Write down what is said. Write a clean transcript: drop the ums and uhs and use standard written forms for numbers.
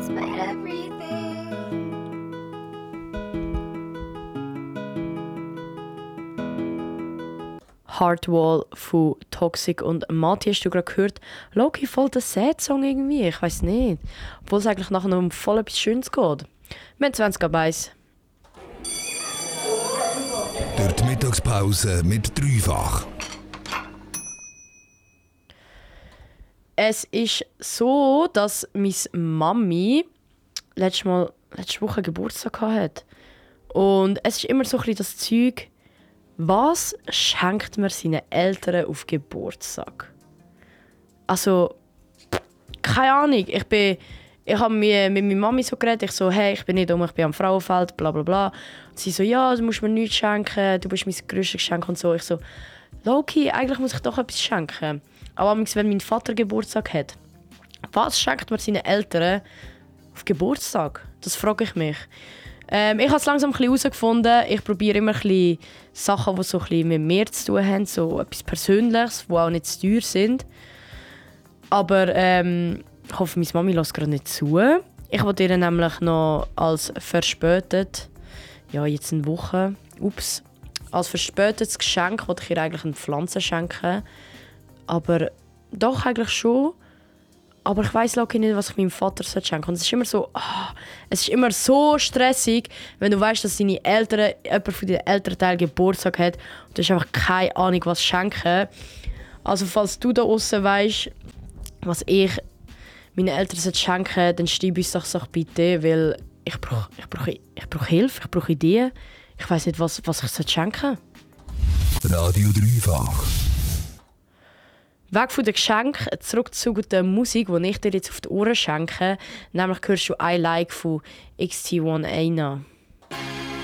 despite everything. Heartwall von Toxic und Mati hast du gerade gehört. Loki, voll der Sad-Song irgendwie, ich weiß nicht. Obwohl es eigentlich nachher noch um voll etwas Schönes geht. Wir haben 20 ab 1. Durch die Mittagspause mit Dreifach. Es ist so, dass meine Mami letzte Woche Geburtstag hatte. Und es ist immer so ein bisschen das Zeug, was schenkt man seinen Eltern auf Geburtstag? Also, keine Ahnung. Ich habe mit meiner Mami so geredet. Ich so, hey, ich bin nicht ich bin am Frauenfeld, bla bla bla. Und sie so, ja, du musst mir nichts schenken, du bist mein grösstes Geschenk und so. Ich so, Loki, eigentlich muss ich doch etwas schenken. Aber wenn mein Vater Geburtstag hat, was schenkt man seinen Eltern auf Geburtstag? Das frage ich mich. Ich habe es langsam herausgefunden. Ich probiere immer Sachen, die so mit mir zu tun haben, so etwas Persönliches, die auch nicht zu teuer sind. Aber ich hoffe, meine Mami hört gerade nicht zu. Ich wollte ihr nämlich noch als verspätet, ja jetzt eine Woche, als verspätetes Geschenk wollte ich ihr eigentlich eine Pflanze schenken. Aber doch eigentlich schon. Aber ich weiss nicht, was ich meinem Vater schenken. Und es ist immer so stressig, wenn du weißt, dass jemand von deinen Elternteilen Geburtstag hat und du hast einfach keine Ahnung, was schenken. Also falls du da draussen weisst, was ich meinen Eltern schenken, dann schreib uns doch bitte, weil ich brauche Hilfe, ich brauche Ideen. Ich weiss nicht, was ich schenken soll. Radio Dreifach. Weg von den Geschenken, zurück zu der Musik, die ich dir jetzt auf die Ohren schenke. Nämlich hörst du «I Like» von XT1 Aina.